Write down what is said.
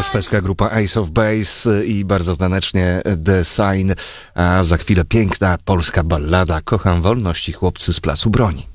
szwedzka grupa Ace of Base i bardzo tanecznie The Sign, a za chwilę piękna polska ballada Kocham wolność i chłopcy z Placu Broni.